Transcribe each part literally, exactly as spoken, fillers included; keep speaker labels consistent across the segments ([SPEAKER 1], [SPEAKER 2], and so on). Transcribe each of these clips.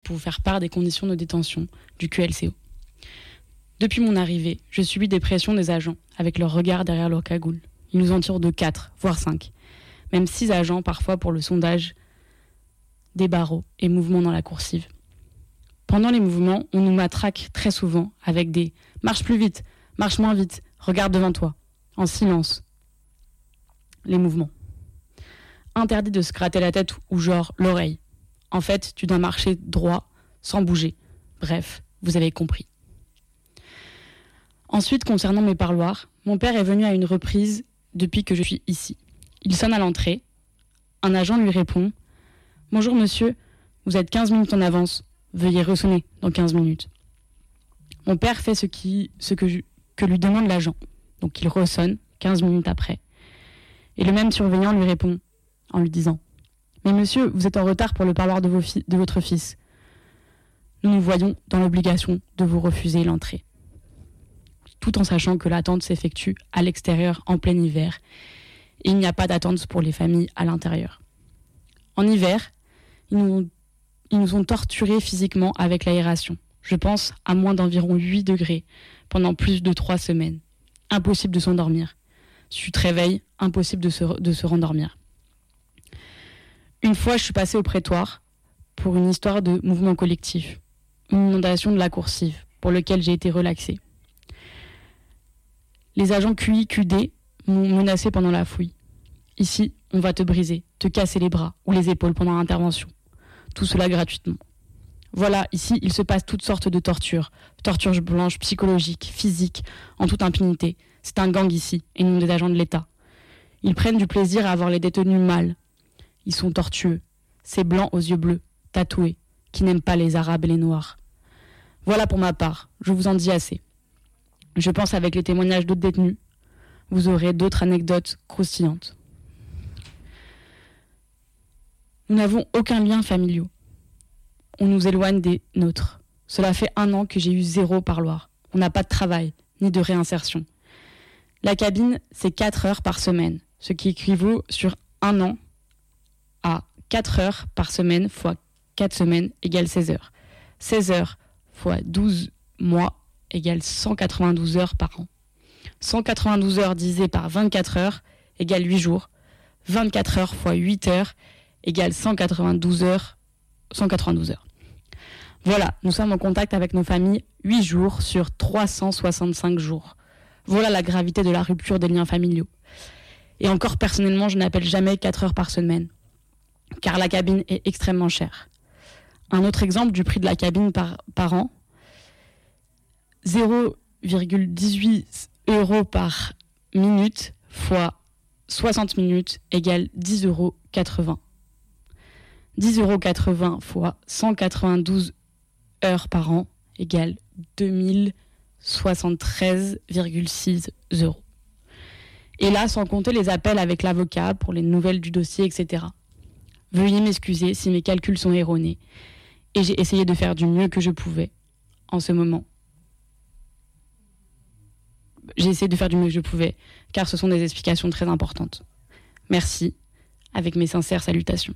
[SPEAKER 1] pour vous faire part des conditions de détention du Q L C O. Depuis mon arrivée, je subis des pressions des agents, avec leur regard derrière leur cagoule. Ils nous entourent de quatre, voire cinq. Même six agents parfois pour le sondage des barreaux et mouvements dans la coursive. Pendant les mouvements, on nous matraque très souvent avec des « marche plus vite, marche moins vite, regarde devant toi », en silence. Les mouvements. Interdit de se gratter la tête ou genre l'oreille. En fait, tu dois marcher droit, sans bouger. Bref, vous avez compris. Ensuite, concernant mes parloirs, mon père est venu à une reprise depuis que je suis ici. Il sonne à l'entrée. Un agent lui répond « Bonjour monsieur, vous êtes quinze minutes en avance. Veuillez ressonner dans quinze minutes. » Mon père fait ce, qui, ce que, je, que lui demande l'agent. Donc il ressonne quinze minutes après. Et le même surveillant lui répond en lui disant « Mais monsieur, vous êtes en retard pour le parloir de, vos fi- de votre fils. Nous nous voyons dans l'obligation de vous refuser l'entrée. » Tout en sachant que l'attente s'effectue à l'extérieur en plein hiver et il n'y a pas d'attente pour les familles à l'intérieur. En hiver, ils nous, ils nous ont torturés physiquement avec l'aération. Je pense à moins d'environ huit degrés pendant plus de trois semaines. Impossible de s'endormir. Si tu te réveilles, impossible de se, de se rendormir. Une fois, je suis passée au prétoire pour une histoire de mouvement collectif, une inondation de la coursive pour lequel j'ai été relaxée. Les agents Q I Q D m'ont menacé pendant la fouille. Ici, on va te briser, te casser les bras ou les épaules pendant l'intervention. Tout cela gratuitement. Voilà, ici, il se passe toutes sortes de tortures. Tortures blanches, psychologiques, physiques, en toute impunité. C'est un gang ici, et non des agents de l'État. Ils prennent du plaisir à avoir les détenus mal. Ils sont tortueux. Ces blancs aux yeux bleus, tatoués, qui n'aiment pas les arabes et les noirs. Voilà pour ma part, je vous en dis assez. Je pense avec les témoignages d'autres détenus, vous aurez d'autres anecdotes croustillantes. Nous n'avons aucun lien familial. On nous éloigne des nôtres. Cela fait un an que j'ai eu zéro parloir. On n'a pas de travail, ni de réinsertion. La cabine, c'est quatre heures par semaine, ce qui équivaut sur un an à quatre heures par semaine fois quatre semaines égale seize heures. seize heures fois douze mois égale cent quatre-vingt-douze heures par an. cent quatre-vingt-douze heures divisé par vingt-quatre heures égale huit jours. vingt-quatre heures fois huit heures égale cent quatre-vingt-douze heures. cent quatre-vingt-douze heures. Voilà, nous sommes en contact avec nos familles huit jours sur trois cent soixante-cinq jours. Voilà la gravité de la rupture des liens familiaux. Et encore personnellement, je n'appelle jamais quatre heures par semaine, car la cabine est extrêmement chère. Un autre exemple du prix de la cabine par, par an, zéro virgule dix-huit euros par minute fois soixante minutes égale dix euros quatre-vingts. dix euros quatre-vingts fois cent quatre-vingt-douze heures par an égale deux mille soixante-treize virgule six euros. Et là, sans compter les appels avec l'avocat pour les nouvelles du dossier, et cetera. Veuillez m'excuser si mes calculs sont erronés. Et j'ai essayé de faire du mieux que je pouvais en ce moment. J'ai essayé de faire du mieux que je pouvais, car ce sont des explications très importantes. Merci, avec mes sincères salutations.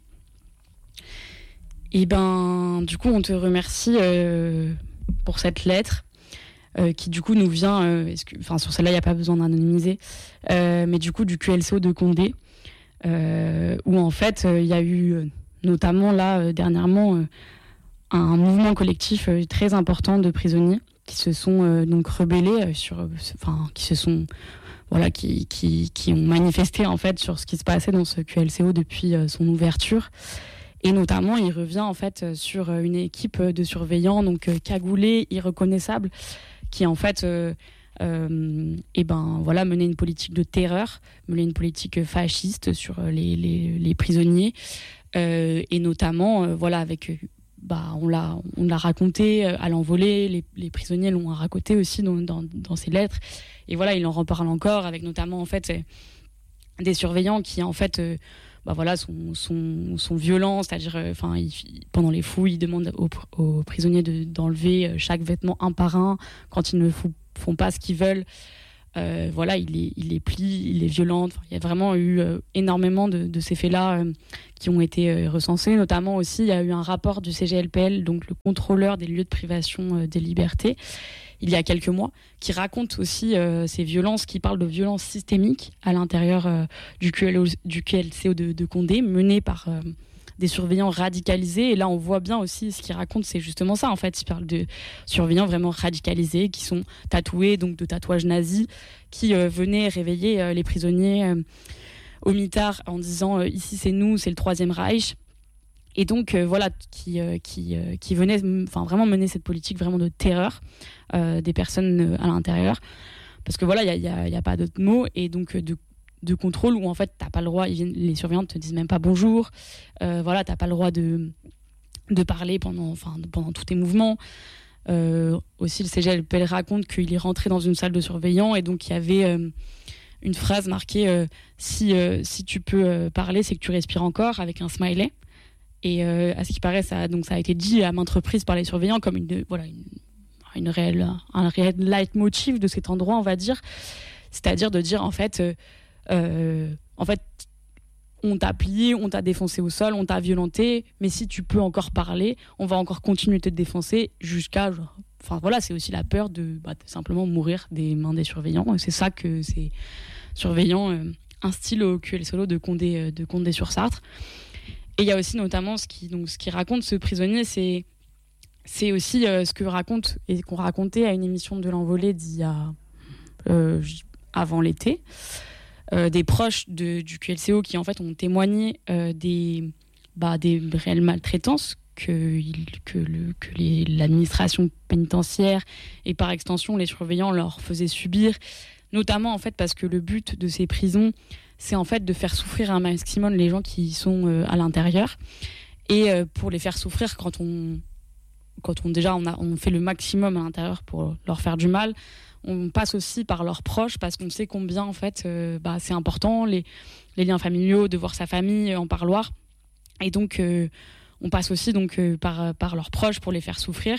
[SPEAKER 1] Et ben, du coup, on te remercie euh, pour cette lettre. Euh, qui du coup nous vient, euh, enfin sur celle-là il n'y a pas besoin d'anonymiser, euh, mais du coup du Q L C O de Condé, euh, où en fait il euh, y a eu euh, notamment là euh, dernièrement euh, un mouvement collectif euh, très important de prisonniers qui se sont euh, donc rebellés euh, sur, enfin qui se sont voilà qui, qui qui ont manifesté en fait sur ce qui se passait dans ce Q L C O depuis euh, son ouverture. Et notamment, il revient en fait sur une équipe de surveillants, donc euh, cagoulés, irreconnaissables, qui en fait, euh, euh, et ben voilà, menait une politique de terreur, menait une politique fasciste sur les les, les prisonniers, euh, et notamment, euh, voilà, avec, bah on l'a on l'a raconté à l'envolée, les les prisonniers l'ont raconté aussi dans dans dans ses lettres, et voilà, il en reparle encore avec notamment en fait des surveillants qui en fait euh, bah voilà, sont, sont, sont violents, c'est-à-dire, enfin, euh, pendant les fouilles, ils demandent aux, aux prisonniers de, d'enlever chaque vêtement un par un quand ils ne font, font pas ce qu'ils veulent. Euh, voilà, il les, il les plie, il les violente. Enfin, il y a vraiment eu euh, énormément de, de ces faits-là euh, qui ont été euh, recensés. Notamment aussi, il y a eu un rapport du C G L P L, donc le contrôleur des lieux de privation euh, des libertés, il y a quelques mois, qui raconte aussi euh, ces violences, qui parle de violences systémiques à l'intérieur euh, du, Q L O, du Q L C O de, de Condé, menées par euh, des surveillants radicalisés. Et là, on voit bien aussi ce qu'il raconte, c'est justement ça, en fait. Il parle de surveillants vraiment radicalisés, qui sont tatoués, donc de tatouages nazis, qui euh, venaient réveiller euh, les prisonniers euh, au mitard en disant euh, « ici, c'est nous, c'est le Troisième Reich ». Et donc, euh, voilà, qui, euh, qui, euh, qui venait enfin, vraiment mener cette politique vraiment de terreur euh, des personnes euh, à l'intérieur. Parce que voilà, il n'y a, a, a pas d'autre mot. Et donc, euh, de, de contrôle où, en fait, tu n'as pas le droit, ils viennent, les surveillants ne te disent même pas bonjour. Euh, voilà, tu n'as pas le droit de, de parler pendant, enfin, pendant tous tes mouvements. Euh, aussi, le C G L P L raconte qu'il est rentré dans une salle de surveillants et donc il y avait euh, une phrase marquée euh, si, euh, si tu peux euh, parler, c'est que tu respires encore, avec un smiley. Et euh, à ce qui paraît, ça, donc ça a été dit à maintes reprises par les surveillants comme une, voilà, une, une réelle, un réel leitmotiv de cet endroit, on va dire. C'est-à-dire de dire, en fait, euh, euh, en fait, on t'a plié, on t'a défoncé au sol, on t'a violenté, mais si tu peux encore parler, on va encore continuer de te défoncer jusqu'à... Genre, enfin voilà, c'est aussi la peur de, bah, de simplement mourir des mains des surveillants. C'est ça que ces surveillants euh, instillent au Q L C O de Condé, de Condé-sur-Sarthe. Et il y a aussi notamment ce qui, donc, ce qui raconte ce prisonnier, c'est, c'est aussi euh, ce que raconte et qu'on racontait à une émission de l'Envolée d'il y a, euh, avant l'été, euh, des proches de, du Q L C O qui en fait ont témoigné euh, des, bah, des réelles maltraitances que, que, le, que les, l'administration pénitentiaire et par extension les surveillants leur faisaient subir, notamment en fait parce que le but de ces prisons, c'est en fait de faire souffrir un maximum les gens qui sont euh, à l'intérieur. Et euh, pour les faire souffrir, quand on, quand on déjà on, a, on fait le maximum à l'intérieur pour leur faire du mal, on passe aussi par leurs proches parce qu'on sait combien en fait, euh, bah, c'est important, les, les liens familiaux, de voir sa famille en parloir. Et donc, euh, on passe aussi donc, euh, par, par leurs proches pour les faire souffrir.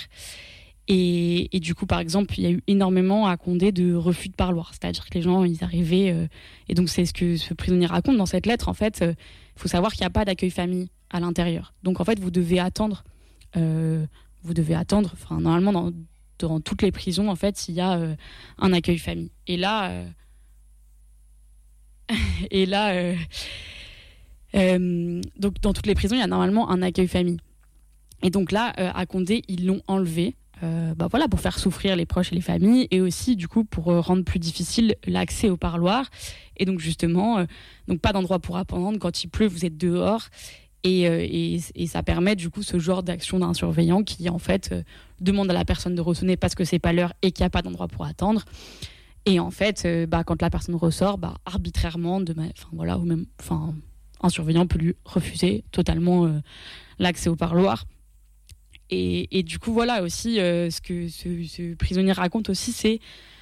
[SPEAKER 1] Et, et du coup, par exemple, il y a eu énormément à Condé de refus de parloir. C'est-à-dire que les gens, ils arrivaient... Euh, et donc, c'est ce que ce prisonnier raconte dans cette lettre. En fait, il euh, faut savoir qu'il n'y a pas d'accueil famille à l'intérieur. Donc, en fait, vous devez attendre... Euh, vous devez attendre... Enfin, normalement, dans, dans toutes les prisons, en fait, il y a euh, un accueil famille. Et là... Euh, et là... Euh, euh, donc, dans toutes les prisons, il y a normalement un accueil famille. Et donc là, euh, à Condé, ils l'ont enlevé. Euh, bah voilà, pour faire souffrir les proches et les familles et aussi du coup pour euh, rendre plus difficile l'accès au parloir. Et donc justement, euh, donc pas d'endroit pour attendre, quand il pleut vous êtes dehors et, euh, et, et ça permet du coup ce genre d'action d'un surveillant qui en fait euh, demande à la personne de ressonner parce que c'est pas l'heure et qu'il n'y a pas d'endroit pour attendre. Et en fait, euh, bah, quand la personne ressort, bah, arbitrairement, de ma... enfin, voilà, ou même, enfin, un surveillant peut lui refuser totalement euh, l'accès au parloir. Et, et du coup, voilà aussi, euh, ce que ce, ce prisonnier raconte aussi, c'est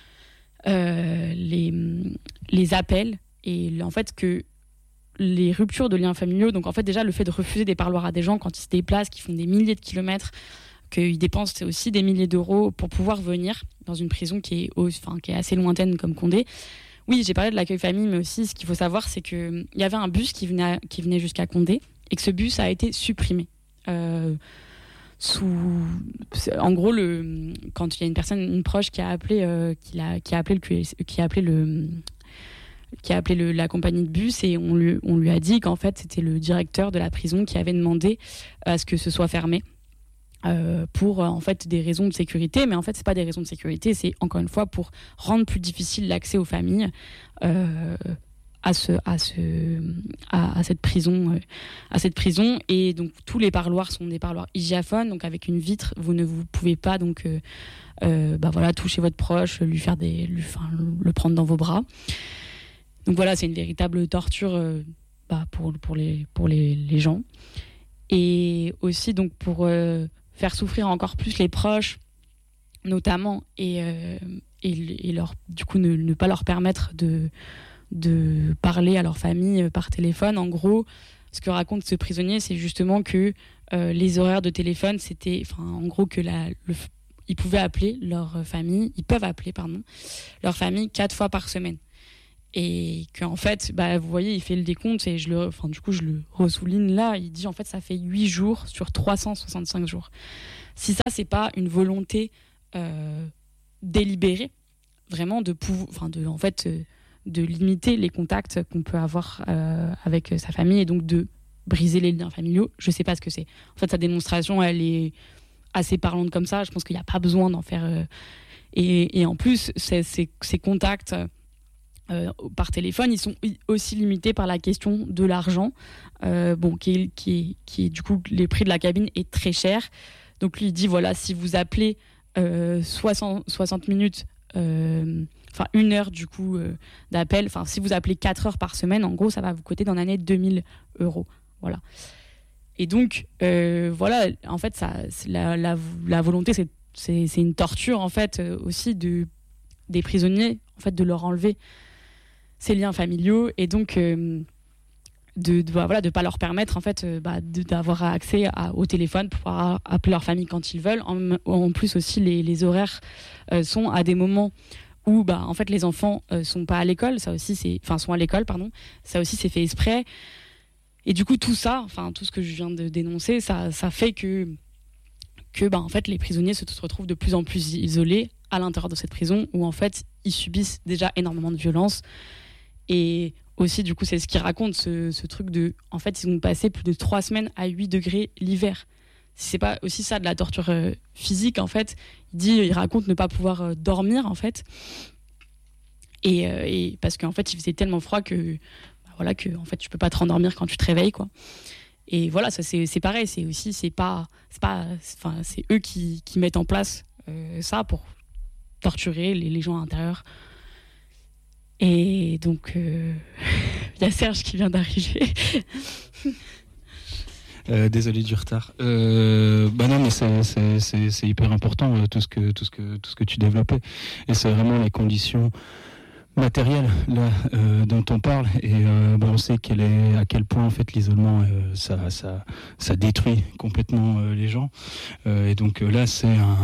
[SPEAKER 1] euh, les, les appels et en fait que les ruptures de liens familiaux, donc en fait déjà le fait de refuser des parloirs à des gens quand ils se déplacent, qui font des milliers de kilomètres, qu'ils dépensent aussi des milliers d'euros pour pouvoir venir dans une prison qui est, enfin, qui est assez lointaine comme Condé. Oui, j'ai parlé de l'accueil famille, mais aussi ce qu'il faut savoir, c'est qu'il y avait un bus qui venait, qui venait jusqu'à Condé et que ce bus a été supprimé. Euh, Sous... En gros, le... quand il y a une personne, une proche qui a appelé, euh, qui, a... qui a appelé, le... qui a appelé, le... qui a appelé le... la compagnie de bus et on lui, on lui a dit qu'en fait c'était le directeur de la prison qui avait demandé à ce que ce soit fermé euh, pour en fait des raisons de sécurité, mais en fait c'est pas des raisons de sécurité, c'est encore une fois pour rendre plus difficile l'accès aux familles. Euh... à ce à ce à, à cette prison euh, à cette prison et donc tous les parloirs sont des parloirs hygiaphones, donc avec une vitre, vous ne vous pouvez pas donc euh, euh, bah voilà, toucher votre proche, lui faire des lui, enfin, le prendre dans vos bras. Donc voilà, c'est une véritable torture euh, bah, pour pour les pour les, les gens et aussi donc pour euh, faire souffrir encore plus les proches notamment et euh, et, et leur du coup ne, ne pas leur permettre de de parler à leur famille par téléphone. En gros, ce que raconte ce prisonnier, c'est justement que euh, les horaires de téléphone, c'était, enfin, en gros, que la, le, ils pouvaient appeler leur famille, ils peuvent appeler, pardon, leur famille quatre fois par semaine. Et qu'en fait, bah, vous voyez, il fait le décompte et je le, enfin, du coup, je le ressouligne là. Il dit en fait, ça fait huit jours sur trois cent soixante-cinq jours. Si ça, c'est pas une volonté euh, délibérée, vraiment de pouvoir, enfin, de, en fait, euh, de limiter les contacts qu'on peut avoir euh, avec sa famille et donc de briser les liens familiaux, je sais pas ce que c'est. En fait, sa démonstration, elle est assez parlante comme ça. Je pense qu'il n'y a pas besoin d'en faire. Euh, et, et en plus, ces, ces, ces contacts. Euh, par téléphone, ils sont aussi limités par la question de l'argent, euh, bon, qui est, qui, est, qui est du coup, les prix de la cabine est très cher. Donc lui il dit voilà, si vous appelez euh, soixante, soixante minutes, euh, enfin une heure du coup euh, d'appel, enfin si vous appelez quatre heures par semaine, en gros ça va vous coûter dans l'année deux mille euros, voilà. Et donc euh, voilà, en fait ça, la, la, la volonté c'est, c'est, c'est une torture en fait euh, aussi de, des prisonniers, en fait de leur enlever ces liens familiaux et donc euh, de de bah, voilà de pas leur permettre en fait euh, bah, de, d'avoir accès à, au téléphone pour pouvoir appeler leur famille quand ils veulent. En, en plus aussi les, les horaires euh, sont à des moments où bah en fait les enfants euh, sont pas à l'école, ça aussi c'est enfin sont à l'école pardon, ça aussi c'est fait exprès. Et du coup tout ça, enfin tout ce que je viens de dénoncer, ça ça fait que que bah en fait les prisonniers se retrouvent de plus en plus isolés à l'intérieur de cette prison où en fait ils subissent déjà énormément de violence. Et aussi, du coup, c'est ce qu'il raconte, ce, ce truc de... En fait, ils ont passé plus de trois semaines à huit degrés l'hiver. Si c'est pas aussi ça de la torture euh, physique, en fait, il dit, il raconte ne pas pouvoir euh, dormir, en fait. Et, euh, et parce qu'en fait, il faisait tellement froid que... Bah, voilà, que, en fait, tu peux pas te rendormir quand tu te réveilles, quoi. Et voilà, ça, c'est, c'est pareil. C'est aussi... C'est pas... C'est pas... Enfin, c'est eux qui, qui mettent en place euh, ça pour torturer les, les gens à l'intérieur. Et donc, il euh, y a Serge qui vient d'arriver.
[SPEAKER 2] Euh, désolé du retard. Euh, bah non, mais c'est, c'est, c'est, c'est hyper important euh, tout ce que tout ce que tout ce que tu développais. Et c'est vraiment les conditions matérielles là euh, dont on parle. Et euh, bah, on sait quel est à quel point en fait l'isolement euh, ça ça ça détruit complètement euh, les gens. Euh, et donc euh, là c'est un,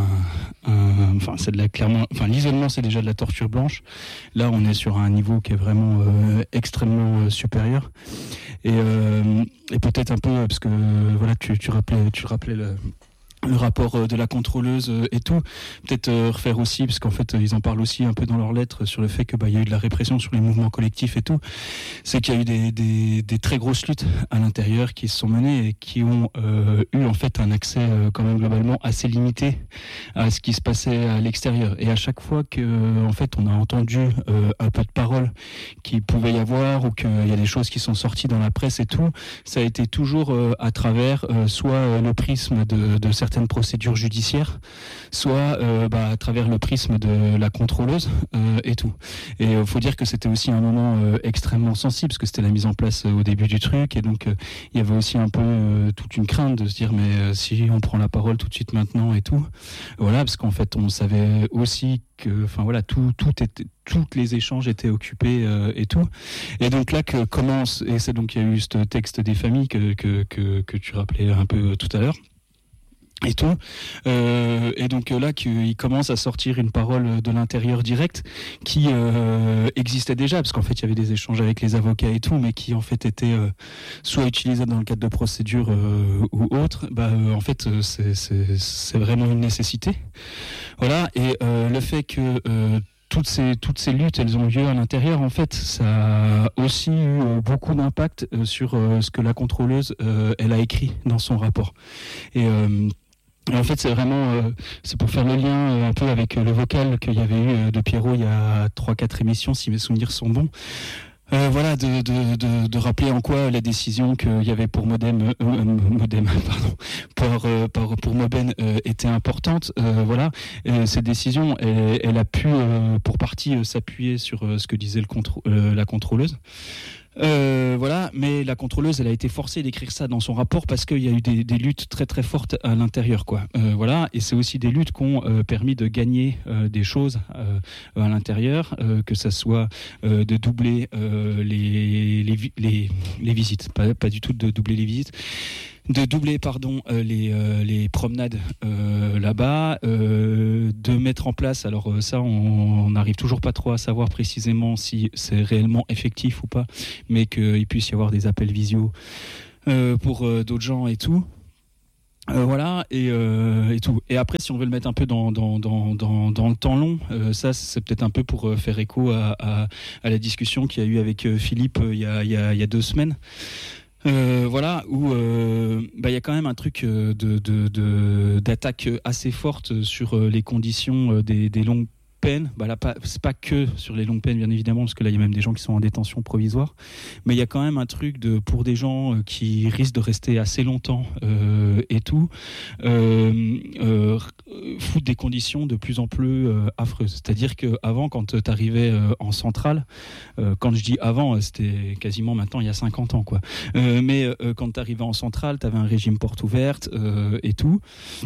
[SPEAKER 2] un enfin c'est de la clairement enfin l'isolement c'est déjà de la torture blanche. Là on est sur un niveau qui est vraiment euh, extrêmement euh, supérieur. Et, euh, et peut-être un peu parce que euh, voilà tu tu rappelais tu rappelais le le rapport de la contrôleuse et tout, peut-être euh, refaire aussi, parce qu'en fait ils en parlent aussi un peu dans leurs lettres sur le fait que bah il y a eu de la répression sur les mouvements collectifs et tout, c'est qu'il y a eu des, des, des très grosses luttes à l'intérieur qui se sont menées et qui ont euh, eu en fait un accès euh, quand même globalement assez limité à ce qui se passait à l'extérieur. Et à chaque fois que en fait on a entendu euh, un peu de paroles qu'il pouvait y avoir ou qu'il y a des choses qui sont sorties dans la presse et tout, ça a été toujours euh, à travers euh, soit euh, le prisme de, de certaines procédures judiciaires, soit euh, bah, à travers le prisme de la contrôleuse euh, et tout. Et il euh, faut dire que c'était aussi un moment euh, extrêmement sensible, parce que c'était la mise en place euh, au début du truc, et donc il euh, y avait aussi un peu euh, toute une crainte de se dire mais euh, si on prend la parole tout de suite maintenant et tout, voilà, parce qu'en fait on savait aussi que, enfin voilà, tout, tout était, tous les échanges étaient occupés euh, et tout. Et donc là que commence, et c'est donc il y a eu ce texte des familles que que que, que tu rappelais un peu tout à l'heure. Et tout, euh, et donc là qu'il commence à sortir une parole de l'intérieur direct qui euh, existait déjà, parce qu'en fait il y avait des échanges avec les avocats et tout, mais qui en fait étaient euh, soit utilisés dans le cadre de procédures euh, ou autres. Bah euh, en fait c'est, c'est c'est vraiment une nécessité, voilà. Et euh, le fait que euh, Toutes ces, toutes ces luttes, elles ont lieu à l'intérieur. En fait, ça a aussi eu beaucoup d'impact sur ce que la contrôleuse, euh, elle a écrit dans son rapport. Et euh, en fait, c'est vraiment, euh, c'est pour faire le lien euh, un peu avec le vocal qu'il y avait eu de Pierrot il y a trois quatre émissions, si mes souvenirs sont bons. Euh, voilà, de, de, de, de rappeler en quoi la décision qu'il y avait pour Modem, euh, euh, Modem, pardon, pour, euh, pour, pour Moben euh, était importante. Euh, voilà, et cette décision, elle, elle a pu, euh, pour partie, euh, s'appuyer sur euh, ce que disait le contrô- euh, la contrôleuse. Euh, voilà, mais la contrôleuse, elle a été forcée d'écrire ça dans son rapport parce qu'il y a eu des, des luttes très très fortes à l'intérieur, quoi. Euh, voilà, et c'est aussi des luttes qui ont euh, permis de gagner euh, des choses euh, à l'intérieur, euh, que ça soit euh, de doubler euh, les, les, les, les visites, pas, pas du tout de doubler les visites. de doubler pardon euh, les euh, les promenades euh, là-bas, euh, de mettre en place, alors euh, ça on n'arrive toujours pas trop à savoir précisément si c'est réellement effectif ou pas, mais qu'il puisse y avoir des appels visio euh, pour euh, d'autres gens et tout. Euh, voilà et, euh, et tout. Et après, si on veut le mettre un peu dans dans dans dans, dans le temps long, euh, ça c'est peut-être un peu pour euh, faire écho à, à à la discussion qu'il y a eu avec euh, Philippe euh, il y a il y a il y a deux semaines. Euh, voilà, où euh, bah, y a quand même un truc de, de, de, d'attaque assez forte sur les conditions des, des longues peines. Bah, là, pas, c'est pas que sur les longues peines, bien évidemment, parce que là, il y a même des gens qui sont en détention provisoire. Mais il y a quand même un truc de, pour des gens qui risquent de rester assez longtemps euh, et tout, euh, euh, foutre des conditions de plus en plus euh, affreuses. C'est-à-dire qu'avant, quand tu arrivais euh, en centrale, euh, quand je dis avant, c'était quasiment maintenant il y a cinquante ans, quoi. Euh, mais euh, quand tu arrivais en centrale, tu avais un régime porte ouverte euh, et tout.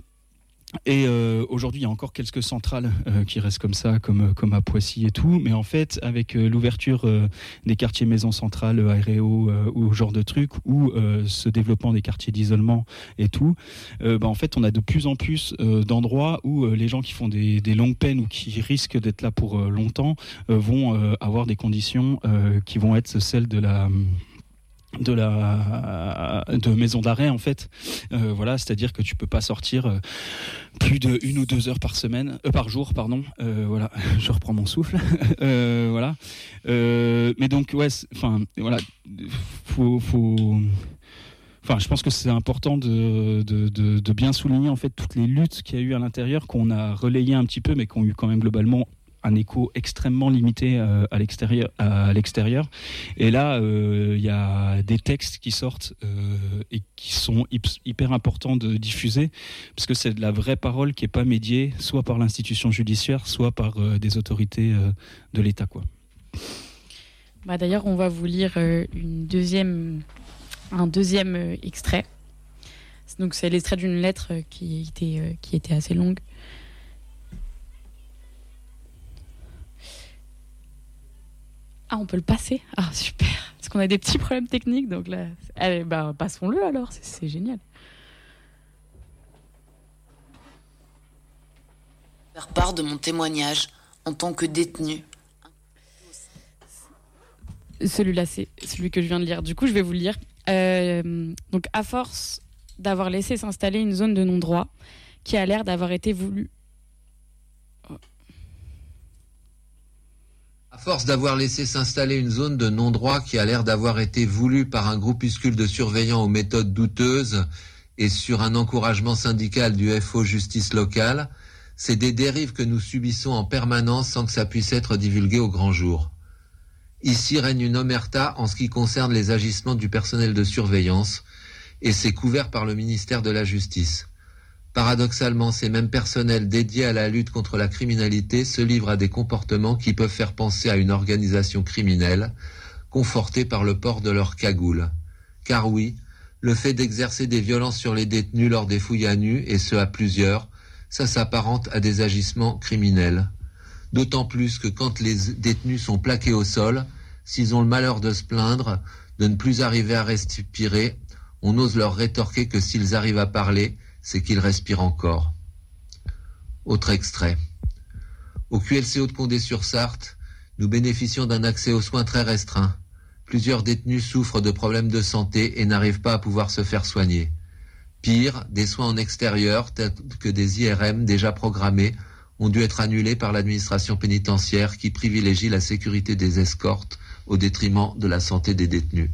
[SPEAKER 2] Et euh, aujourd'hui, il y a encore quelques centrales euh, qui restent comme ça, comme, comme à Poissy et tout. Mais en fait, avec euh, l'ouverture euh, des quartiers maisons centrales, aéréo euh, ou ce genre de trucs, ou euh, ce développement des quartiers d'isolement et tout, euh, bah, en fait, on a de plus en plus euh, d'endroits où euh, les gens qui font des, des longues peines ou qui risquent d'être là pour euh, longtemps euh, vont euh, avoir des conditions euh, qui vont être celles de la... de la de maison d'arrêt en fait, euh, voilà, c'est-à-dire que tu peux pas sortir euh, plus de une ou deux heures par semaine, euh, par jour, pardon, euh, voilà, je reprends mon souffle, euh, voilà, euh, mais donc ouais, enfin voilà, faut faut Enfin, je pense que c'est important de, de, de, de bien souligner en fait toutes les luttes qu'il y a eu à l'intérieur, qu'on a relayées un petit peu, mais qui ont eu quand même globalement un écho extrêmement limité euh, à l'extérieur, à l'extérieur. Et là, il euh, y a des textes qui sortent euh, et qui sont hyper importants de diffuser, parce que c'est de la vraie parole qui n'est pas médiée, soit par l'institution judiciaire, soit par euh, des autorités euh, de l'État, quoi.
[SPEAKER 1] Bah, d'ailleurs, on va vous lire euh, une deuxième, un deuxième euh, extrait. Donc, c'est l'extrait d'une lettre qui était, euh, qui était assez longue. Ah, on peut le passer? Ah, super. Parce qu'on a des petits problèmes techniques, donc là, allez, bah, passons-le alors, c'est, c'est génial.
[SPEAKER 3] Faire part de mon témoignage en tant que détenu.
[SPEAKER 1] Celui-là, c'est celui que je viens de lire. Du coup, je vais vous le lire. Euh, donc, à force d'avoir laissé s'installer une zone de non-droit qui a l'air d'avoir été voulue.
[SPEAKER 4] À force d'avoir laissé s'installer une zone de non-droit qui a l'air d'avoir été voulue par un groupuscule de surveillants aux méthodes douteuses et sur un encouragement syndical du F O Justice locale, c'est des dérives que nous subissons en permanence sans que ça puisse être divulgué au grand jour. Ici règne une omerta en ce qui concerne les agissements du personnel de surveillance et c'est couvert par le ministère de la Justice. Paradoxalement, ces mêmes personnels dédiés à la lutte contre la criminalité se livrent à des comportements qui peuvent faire penser à une organisation criminelle, confortée par le port de leur cagoule. Car oui, le fait d'exercer des violences sur les détenus lors des fouilles à nu, et ce à plusieurs, ça s'apparente à des agissements criminels. D'autant plus que quand les détenus sont plaqués au sol, s'ils ont le malheur de se plaindre, de ne plus arriver à respirer, on ose leur rétorquer que s'ils arrivent à parler, c'est qu'ils respirent encore. Autre extrait. Au Q L C O de Condé-sur-Sarthe, nous bénéficions d'un accès aux soins très restreint. Plusieurs détenus souffrent de problèmes de santé et n'arrivent pas à pouvoir se faire soigner. Pire, des soins en extérieur, tels que des I R M déjà programmés, ont dû être annulés par l'administration pénitentiaire qui privilégie la sécurité des escortes au détriment de la santé des détenus.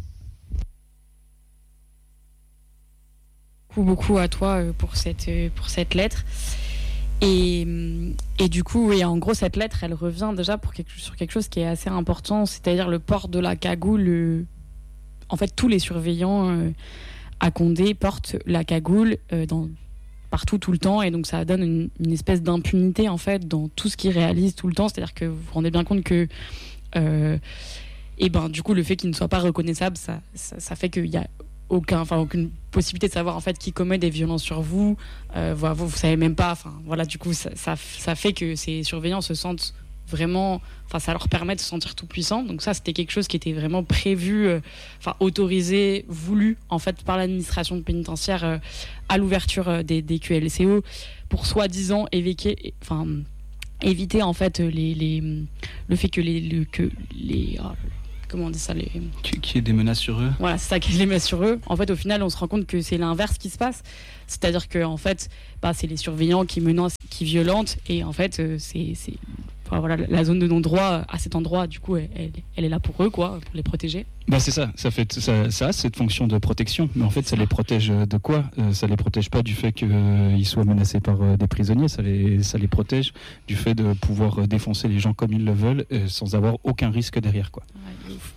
[SPEAKER 1] Beaucoup à toi pour cette, pour cette lettre. Et, et du coup, et en gros, cette lettre, elle revient déjà pour quelque, sur quelque chose qui est assez important, c'est-à-dire le port de la cagoule. En fait, tous les surveillants euh, à Condé portent la cagoule euh, dans, partout, tout le temps, et donc ça donne une, une espèce d'impunité, en fait, dans tout ce qu'ils réalisent tout le temps. C'est-à-dire que vous vous rendez bien compte que... Euh, et ben, du coup, le fait qu'ils ne soient pas reconnaissables, ça, ça, ça fait qu'il y a aucun, enfin aucune possibilité de savoir en fait qui commet des violences sur vous. Euh, vous, vous savez même pas. Enfin voilà, du coup ça, ça, ça fait que ces surveillants se sentent vraiment, enfin ça leur permet de se sentir tout puissants. Donc ça c'était quelque chose qui était vraiment prévu, euh, enfin autorisé, voulu en fait par l'administration pénitentiaire euh, à l'ouverture euh, des, des Q L C O pour soi-disant éviter, enfin éviter en fait les, les le fait que les le, que les oh, comment on dit ça les
[SPEAKER 2] Qu'il y ait des menaces sur eux.
[SPEAKER 1] Voilà, c'est ça, qu'il y ait des menaces sur eux. En fait, au final, on se rend compte que c'est l'inverse qui se passe. C'est-à-dire que en fait, bah, c'est les surveillants qui menacent, qui violentent, et en fait, euh, c'est, c'est enfin, voilà, la zone de non-droit à cet endroit, du coup, elle, elle, elle est là pour eux, quoi, pour les protéger.
[SPEAKER 2] Bah c'est ça, ça, fait, ça, ça a cette fonction de protection, mais en fait ça les protège de quoi ? euh, Ça les protège pas du fait qu'ils euh, soient menacés par euh, des prisonniers, ça les, ça les protège du fait de pouvoir défoncer les gens comme ils le veulent, euh, sans avoir aucun risque derrière, quoi.
[SPEAKER 1] Ouais, ouf.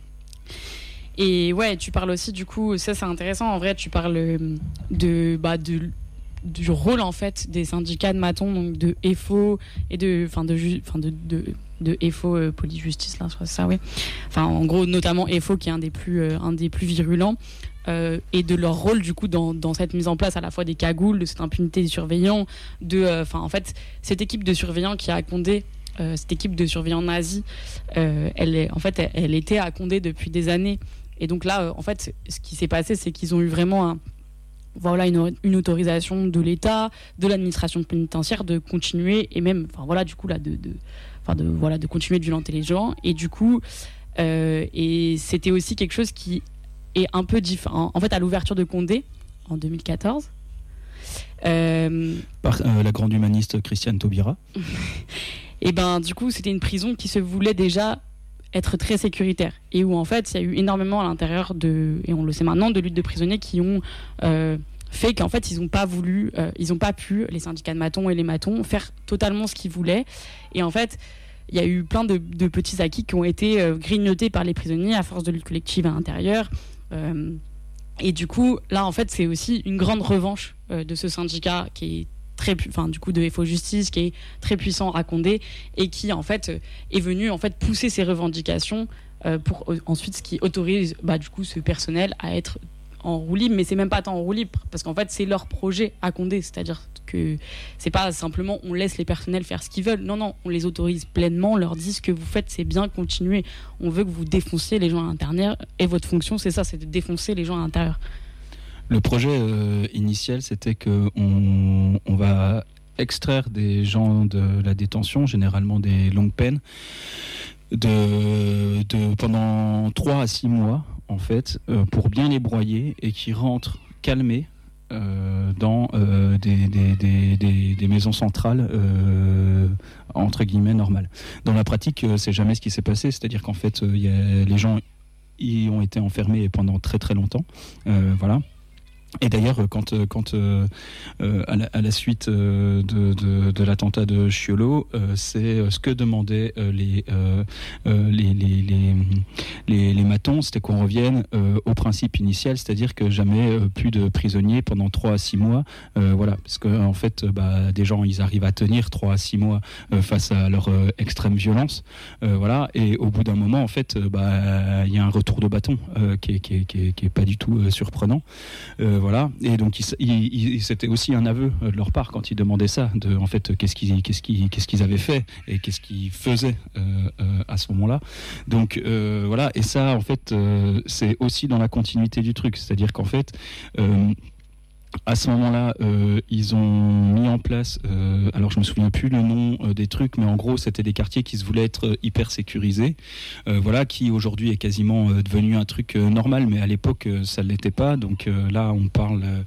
[SPEAKER 1] Et ouais, tu parles aussi, du coup, ça c'est intéressant, en vrai, tu parles de, bah, de, du rôle en fait des syndicats de matons, donc de F O et de, enfin de, enfin de, de de F O euh, police justice là, c'est ça, oui. Enfin, en gros, notamment F O qui est un des plus, euh, un des plus virulents, euh, et de leur rôle du coup dans, dans cette mise en place à la fois des cagoules, de cette impunité des surveillants, de, enfin euh, en fait, cette équipe de surveillants qui est à Condé, euh, cette équipe de surveillants nazis, euh, elle est, en fait, elle, elle était à Condé depuis des années, et donc là, euh, en fait, ce qui s'est passé, c'est qu'ils ont eu vraiment un voilà une, une autorisation de l'État, de l'administration pénitentiaire de continuer et même, enfin voilà, du coup là de, de Enfin de, voilà, de continuer de violenter les gens. Et du coup, euh, et c'était aussi quelque chose qui est un peu différent. En fait, à l'ouverture de Condé, en deux mille quatorze... Euh,
[SPEAKER 2] Par euh, la grande humaniste Christiane Taubira.
[SPEAKER 1] Et ben, du coup, c'était une prison qui se voulait déjà être très sécuritaire. Et où, en fait, il y a eu énormément à l'intérieur de, et on le sait maintenant, de luttes de prisonniers qui ont... Euh, fait qu'en fait ils n'ont pas voulu, euh, ils n'ont pas pu, les syndicats de matons et les matons, faire totalement ce qu'ils voulaient. Et en fait, il y a eu plein de, de petits acquis qui ont été euh, grignotés par les prisonniers à force de lutte collective à l'intérieur. Euh, et du coup, là, en fait, c'est aussi une grande revanche euh, de ce syndicat qui est très, enfin, du coup, de F O Justice, qui est très puissant à Condé et qui, en fait, euh, est venu en fait pousser ses revendications euh, pour euh, ensuite ce qui autorise, bah, du coup, ce personnel à être en roue libre, mais c'est même pas tant en roue libre parce qu'en fait c'est leur projet à Condé, c'est-à-dire que c'est pas simplement on laisse les personnels faire ce qu'ils veulent, non non, on les autorise pleinement, on leur dit ce que vous faites c'est bien, continuez, on veut que vous défonciez les gens à l'intérieur et votre fonction c'est ça, c'est de défoncer les gens à l'intérieur.
[SPEAKER 2] Le projet euh, initial c'était que on, on va extraire des gens de la détention, généralement des longues peines, de, de pendant trois à six mois en fait, euh, pour bien les broyer et qui rentrent calmés euh, dans euh, des, des, des, des, des maisons centrales euh, entre guillemets normales. Dans la pratique, euh, c'est jamais ce qui s'est passé, c'est-à-dire qu'en fait, euh, y a, les gens y ont été enfermés pendant très très longtemps, euh, voilà. Et d'ailleurs, quand, quand euh, à, la, à la suite euh, de, de, de l'attentat de Chiolo, euh, c'est ce que demandaient euh, les, euh, les, les, les, les, les matons, c'était qu'on revienne euh, au principe initial, c'est-à-dire que jamais euh, plus de prisonniers pendant trois à six mois. Euh, voilà, parce que en fait, bah, des gens, ils arrivent à tenir trois à six mois euh, face à leur euh, extrême violence. Euh, voilà, et au bout d'un moment, en fait, bah, il y a un retour de bâton euh, qui est, qui est, qui est, qui est pas du tout euh, surprenant. Euh, Voilà, et donc il, il, il, c'était aussi un aveu de leur part quand ils demandaient ça, de en fait qu'est-ce qu'ils, qu'est-ce qu'ils, qu'est-ce qu'ils avaient fait et qu'est-ce qu'ils faisaient euh, euh, à ce moment-là. Donc euh, voilà, et ça en fait euh, c'est aussi dans la continuité du truc, c'est-à-dire qu'en fait euh, à ce moment-là, euh, ils ont mis en place, euh, alors je me souviens plus le nom euh, des trucs, mais en gros c'était des quartiers qui se voulaient être euh, hyper sécurisés, euh, voilà, qui aujourd'hui est quasiment euh, devenu un truc euh, normal, mais à l'époque euh, ça ne l'était pas, donc euh, là on parle... Euh,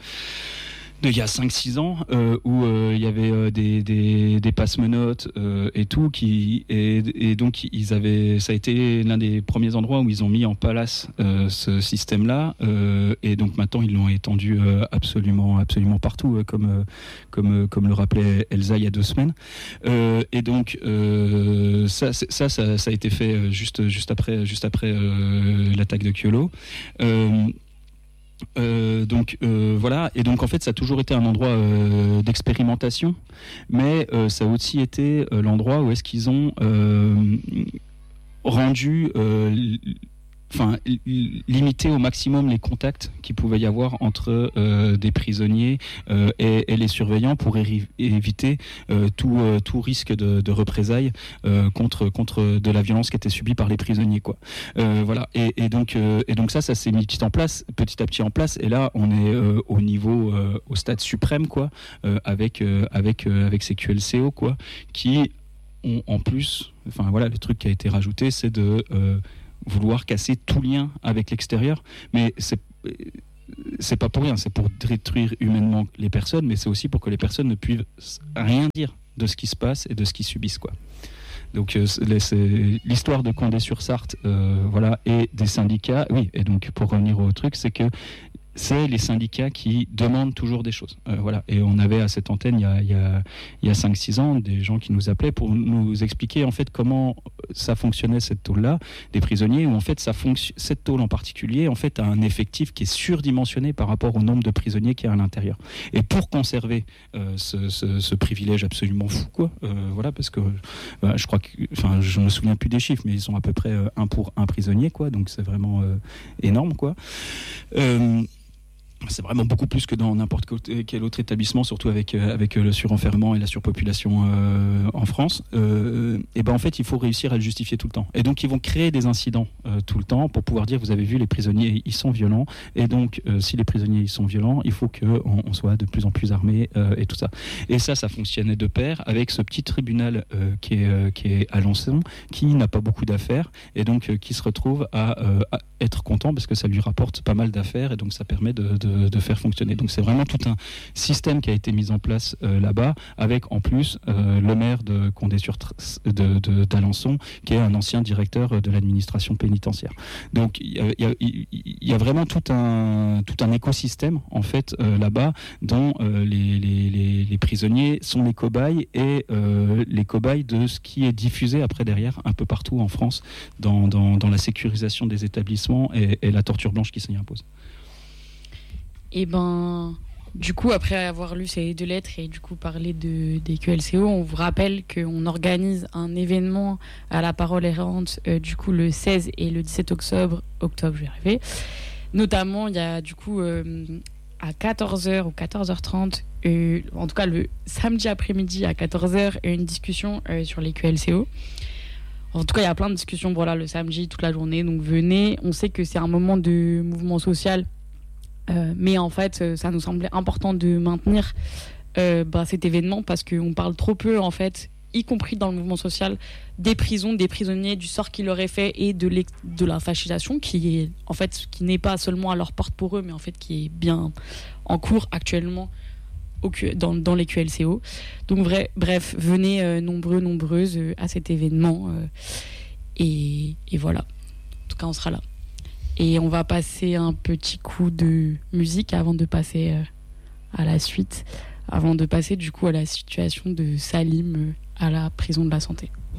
[SPEAKER 2] il y a cinq six ans euh, où euh, il y avait euh, des, des, des passe-menottes euh, et tout qui et, et donc ils avaient ça a été l'un des premiers endroits où ils ont mis en place euh, ce système là euh, et donc maintenant ils l'ont étendu euh, absolument absolument partout euh, comme euh, comme euh, comme le rappelait Elsa il y a deux semaines euh, et donc euh, ça, ça ça ça a été fait juste juste après juste après euh, l'attaque de Chiolo. Euh, Euh, donc euh, voilà, et donc en fait ça a toujours été un endroit euh, d'expérimentation, mais euh, ça a aussi été euh, l'endroit où est-ce qu'ils ont euh, rendu euh, enfin, limiter au maximum les contacts qu'il pouvait y avoir entre euh, des prisonniers euh, et, et les surveillants pour éri- éviter euh, tout, euh, tout risque de, de représailles euh, contre, contre de la violence qui était subie par les prisonniers, quoi. Euh, voilà. Et, et, donc, euh, et donc ça, ça s'est mis petit, en place, petit à petit en place. Et là, on est euh, au niveau, euh, au stade suprême, quoi, euh, avec, euh, avec, euh, avec ces Q L C O, quoi, qui ont en plus, enfin voilà, le truc qui a été rajouté, c'est de euh, vouloir casser tout lien avec l'extérieur. Mais c'est c'est pas pour rien, c'est pour détruire humainement les personnes, mais c'est aussi pour que les personnes ne puissent rien dire de ce qui se passe et de ce qu'ils subissent, quoi. Donc euh, c'est, c'est l'histoire de Condé-sur-Sarthe, euh, voilà, et des syndicats. Oui, et donc pour revenir au truc, c'est que c'est les syndicats qui demandent toujours des choses. Euh, voilà. Et on avait à cette antenne, il y a, il y a, il y a cinq six ans, des gens qui nous appelaient pour nous expliquer en fait comment ça fonctionnait, cette tôle-là, des prisonniers, où en fait ça fonction, cette tôle en particulier en fait, a un effectif qui est surdimensionné par rapport au nombre de prisonniers qu'il y a à l'intérieur. Et pour conserver euh, ce, ce, ce privilège absolument fou, quoi, euh, voilà, parce que bah, je crois que, enfin, je me souviens plus des chiffres, mais ils sont à peu près euh, un pour un prisonnier, quoi, donc c'est vraiment euh, énorme, quoi. Euh, C'est vraiment beaucoup plus que dans n'importe quel autre établissement, surtout avec, avec le surenfermement et la surpopulation euh, en France. Euh, et ben en fait, il faut réussir à le justifier tout le temps. Et donc, ils vont créer des incidents euh, tout le temps pour pouvoir dire, vous avez vu, les prisonniers, ils sont violents. Et donc, euh, si les prisonniers, ils sont violents, il faut qu'on on soit de plus en plus armés euh, et tout ça. Et ça, ça fonctionnait de pair avec ce petit tribunal euh, qui, est, euh, qui est à Alençon, qui n'a pas beaucoup d'affaires et donc euh, qui se retrouve à, euh, à être content parce que ça lui rapporte pas mal d'affaires et donc ça permet de, de de faire fonctionner. Donc c'est vraiment tout un système qui a été mis en place euh, là-bas, avec en plus euh, le maire de Condé-sur-Sarthe, de, de, d'Alençon, qui est un ancien directeur de l'administration pénitentiaire. Donc il y a, y, y a vraiment tout un, tout un écosystème en fait euh, là-bas, dont euh, les, les, les, les prisonniers sont les cobayes et euh, les cobayes de ce qui est diffusé après derrière un peu partout en France dans, dans, dans la sécurisation des établissements et, et la torture blanche qui s'y impose.
[SPEAKER 1] Et ben, du coup, après avoir lu ces deux lettres et du coup parler de, des Q L C O, on vous rappelle qu'on organise un événement à la Parole errante, euh, du coup le seize et le dix-sept octobre, octobre, je vais arriver. Notamment, il y a du coup euh, à quatorze heures ou quatorze heures trente, euh, en tout cas le samedi après-midi à quatorze heures, une discussion euh, sur les Q L C O. En tout cas, il y a plein de discussions, voilà, le samedi, toute la journée, donc venez. On sait que c'est un moment de mouvement social. Euh, mais en fait, euh, ça nous semblait important de maintenir euh, bah, cet événement parce qu'on parle trop peu, en fait, y compris dans le mouvement social, des prisons, des prisonniers, du sort qu'ils leur aient fait et de, de la fascisation qui est, en fait, qui n'est pas seulement à leur porte pour eux, mais en fait qui est bien en cours actuellement au, dans, dans les Q L C O. Donc vrai, bref, venez euh, nombreux, nombreuses euh, à cet événement euh, et, et voilà. En tout cas, on sera là. Et on va passer un petit coup de musique avant de passer euh, à la suite, avant de passer du coup à la situation de Salim euh, à la prison de la Santé.